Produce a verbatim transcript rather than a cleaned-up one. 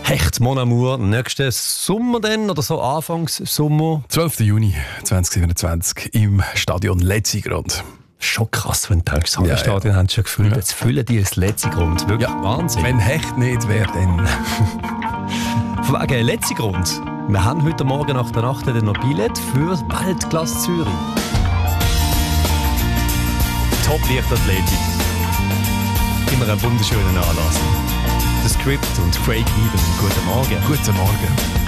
Hecht Mon Amour, nächsten Sommer dann oder so Anfangs Sommer? zwölften Juni zweitausendsiebenundzwanzig im Stadion Letzigrund. Schon krass, wenn du denkst, das Ja, Stadion ja. haben sie schon gefüllt. Ja. Jetzt füllen die das Letzigrund. Wirklich Ja. Wahnsinn. Wenn Hecht nicht wäre, dann... Von wegen Letzigrund. Wir haben heute Morgen nach der Nacht dann noch Billett für Weltklasse Zürich. Top-Leichtathletik. Immer ein wunderschöner Anlass. The Script und Craig Eben. Guten Morgen. Guten Morgen.